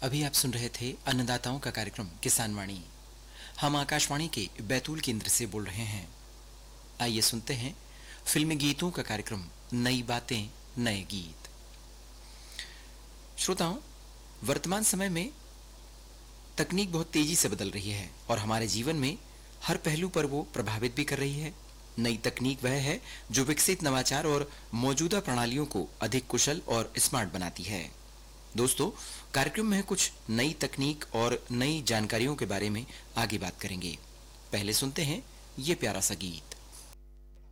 अभी आप सुन रहे थे अन्नदाताओं का कार्यक्रम किसान वाणी। हम आकाशवाणी के बैतूल केंद्र से बोल रहे हैं। आइए सुनते हैं फिल्मी गीतों का कार्यक्रम नई बातें नए गीत। श्रोताओं, वर्तमान समय में तकनीक बहुत तेजी से बदल रही है और हमारे जीवन में हर पहलू पर वो प्रभावित भी कर रही है। नई तकनीक वह है जो विकसित नवाचार और मौजूदा प्रणालियों को अधिक कुशल और स्मार्ट बनाती है। दोस्तों, कार्यक्रम में कुछ नई तकनीक और नई जानकारियों के बारे में आगे बात करेंगे। पहले सुनते हैं ये प्यारा सा गीत।